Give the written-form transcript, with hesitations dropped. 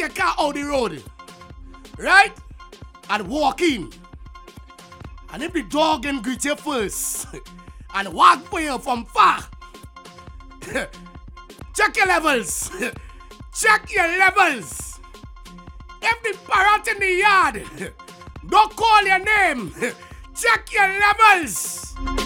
your car out the road, right? And walk in. And if the dog can greet you first and walk for you from far, check your levels. Check your levels. If the parrot in the yard don't call your name, check your levels.